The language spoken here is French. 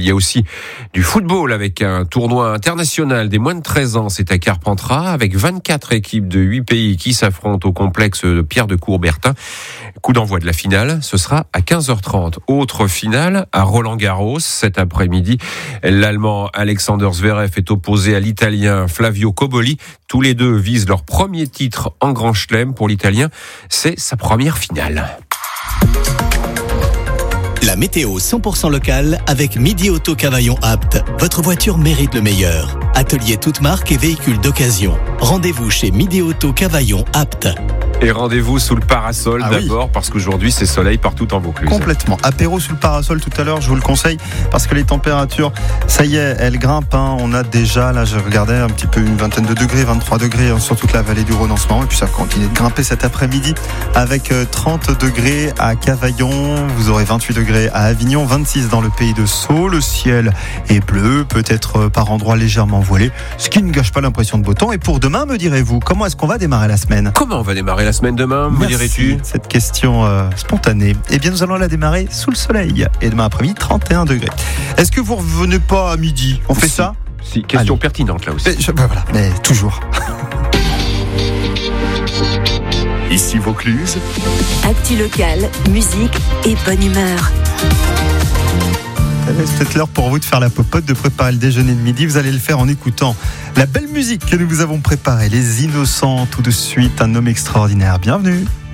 y a aussi du football avec un tournoi international des moins de 13 ans. C'est à Carpentras avec 24 équipes de 8 pays qui s'affrontent au complexe de Pierre de Coubertin. Coup d'envoi de la finale, ce sera à 15h30. Autre finale à Roland-Garros cet après-midi. L'Allemand Alexander Zverev est opposé à l'Italien Flavio Cobolli. Tous les deux visent leur premier titre en Grand Chelem. Pour l'Italien, c'est sa première finale. La météo 100% locale avec Midi Auto Cavaillon Apt. Votre voiture mérite le meilleur. Atelier toute marque et véhicules d'occasion. Rendez-vous chez Midi Auto Cavaillon Apt. Et rendez-vous sous le parasol d'abord, parce qu'aujourd'hui c'est soleil partout en Vaucluse. Complètement. Apéro sous le parasol tout à l'heure, je vous le conseille, parce que les températures, ça y est, elles grimpent. On a déjà, là je regardais un petit peu une vingtaine de degrés, 23 degrés sur toute la vallée du Rhône en ce moment. Et puis ça continue de grimper cet après-midi avec 30 degrés à Cavaillon. Vous aurez 28 degrés à Avignon, 26 dans le pays de Sceaux. Le ciel est bleu, peut-être par endroits légèrement voilé, ce qui ne gâche pas l'impression de beau temps. Et pour demain, me direz-vous, comment est-ce qu'on va démarrer la semaine ? Comment on va démarrer la semaine demain, me dirais-tu ? Cette question spontanée. Eh bien, nous allons la démarrer sous le soleil. Et demain après-midi, 31 degrés. Est-ce que vous ne revenez pas à midi ? On fait ça ? Si, question pertinente là aussi. Voilà, mais toujours. Ici Vaucluse. Actu locale, musique et bonne humeur. C'est peut-être l'heure pour vous de faire la popote, de préparer le déjeuner de midi. Vous allez le faire en écoutant la belle musique que nous vous avons préparée. Les Innocents, tout de suite, un homme extraordinaire. Bienvenue.